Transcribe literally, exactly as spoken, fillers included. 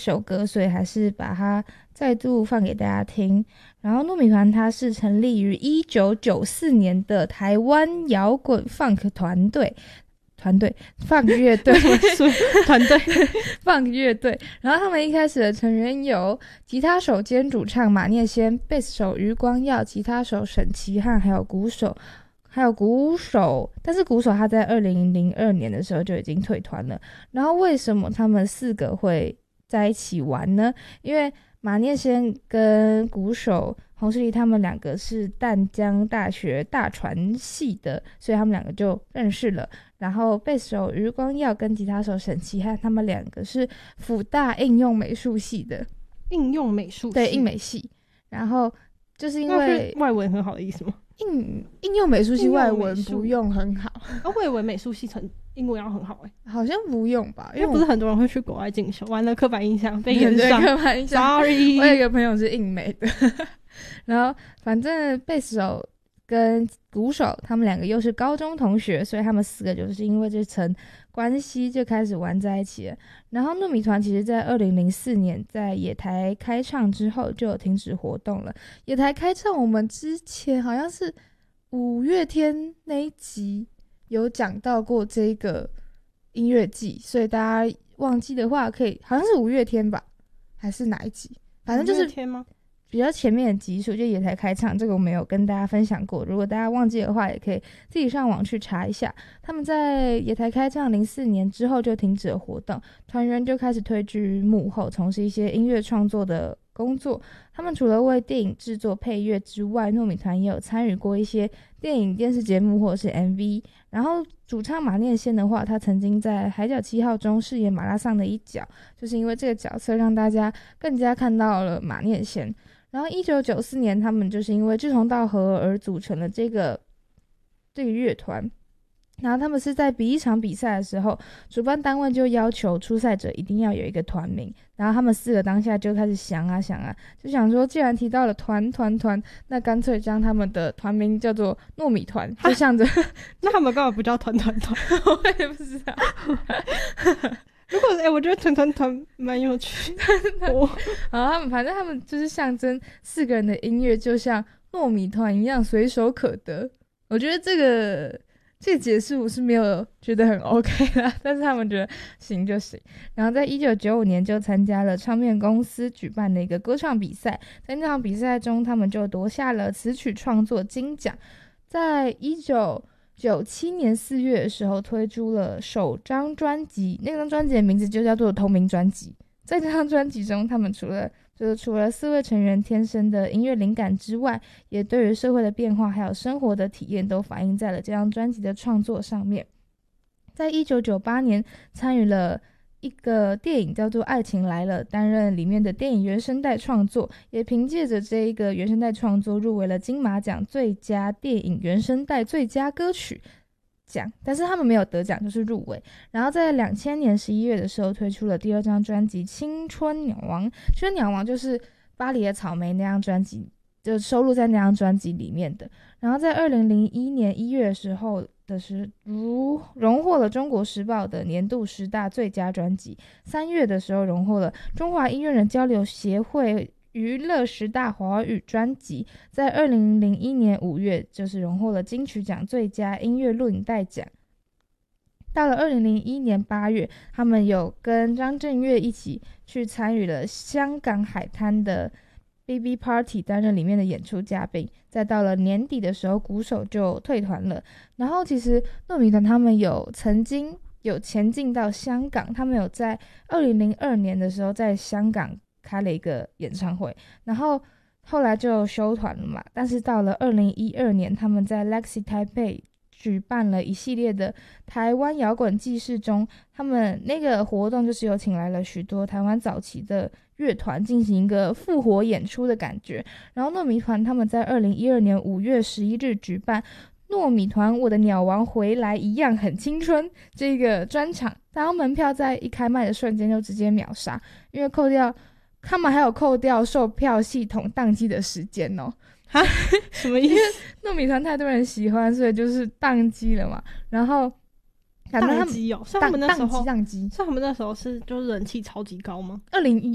首歌，所以还是把它再度放给大家听。然后糯米团它是成立于一九九四年的台湾摇滚 funk 团队。团队 funk 乐队团队 funk 乐队，然后他们一开始的成员有吉他手兼主唱马念先、贝斯手余光耀、吉他手沈其汉，还有鼓手还有鼓手，但是鼓手他在二零零二年的时候就已经退团了。然后为什么他们四个会在一起玩呢？因为马念先跟鼓手洪世立他们两个是淡江大学大传系的，所以他们两个就认识了。然后贝斯手余光耀跟吉他手沈其汉他们两个是辅大应用美术系的。 应用美术系， 对，应美系。然后就是因为外文很好的意思吗？ 应应用美术系外文不用很好啊，我以为美术系成英文要很好哎、欸， 好像不用吧？ 因为不是很多人会去国外进修，完了刻板印象被延上。 刻板印象 ，sorry。 我有一个朋友是应美的，然后反正贝斯手跟鼓手他们两个又是高中同学，所以他们四个就是因为这层关系就开始玩在一起了。然后糯米团其实在二零零四年在野台开唱之后就有停止活动了。野台开唱我们之前好像是五月天那一集有讲到过这个音乐季，所以大家忘记的话可以，好像是五月天吧，还是哪一集，反正就是天吗？ 比较前面的集数就野台开唱，这个我没有跟大家分享过，如果大家忘记的话也可以自己上网去查一下。他们在野台开唱零四年之后就停止了活动，团员就开始退居幕后，从事一些音乐创作的工作。他们除了为电影制作配乐之外，糯米团也有参与过一些电影电视节目或者是 M V。 然后主唱马念先的话，他曾经在海角七号中饰演马拉桑的一角，就是因为这个角色让大家更加看到了马念先。然后一九九四年他们就是因为志同道合而组成了这个这个乐团。然后他们是在比一场比赛的时候，主办单位就要求出赛者一定要有一个团名，然后他们四个当下就开始想啊想啊，就想说既然提到了团团团，那干脆将他们的团名叫做糯米团，就向着那他们干嘛不叫团团团？ 我也不知道如果哎、欸，我觉得团团团蛮有趣的。我然后他们反正他们就是象征四个人的音乐就像糯米团一样随手可得。我觉得这个这个解释我是没有觉得很 OK 啦，但是他们觉得行就行。然后在一九九五年就参加了唱片公司举办的一个歌唱比赛，在那场比赛中他们就夺下了词曲创作金奖。在一九九七年四月的时候推出了首张专辑，那张专辑的名字就叫做同名专辑。在这张专辑中，他们除了就是除了四位成员天生的音乐灵感之外，也对于社会的变化还有生活的体验都反映在了这张专辑的创作上面。在一九九八年参与了一个电影叫做《爱情来了》，担任里面的电影原声带创作，也凭借着这一个原声带创作入围了金马奖最佳电影原声带最佳歌曲奖，但是他们没有得奖，就是入围。然后在两千年十一月的时候推出了第二张专辑《青春鸟王》，《青春鸟王》就是巴黎的草莓那张专辑，就收录在那张专辑里面的。然后在二零零一年一月的时候的时如荣获了中国时报的年度十大最佳专辑，三月的时候荣获了中华音乐人交流协会娱乐十大华语专辑，在二零零一年五月就是荣获了金曲奖最佳音乐录影带奖。到了二零零一年八月，他们有跟张震岳一起去参与了香港海滩的 B B Party， 担任里面的演出嘉宾。再到了年底的时候，鼓手就退团了。然后其实糯米团他们有曾经有前进到香港，他们有在二零零二年的时候在香港开了一个演唱会，然后后来就休团了嘛。但是到了二零一二年，他们在 Lexi Taipei 举办了一系列的台湾摇滚纪事中，他们那个活动就是有请来了许多台湾早期的乐团进行一个复活演出的感觉。然后糯米团他们在二零一二年五月十一日举办糯米团我的鸟王回来一样很青春这个专场，然后门票在一开卖的瞬间就直接秒杀，因为扣掉他们还有扣掉售票系统宕机的时间哦。 哈，什么意思？ 因为糯米团太多人喜欢，所以就是宕机了嘛。然后宕机哦，所以他们那时候宕机，宕机。 所以他们那时候是就是人气超级高吗？ 二零一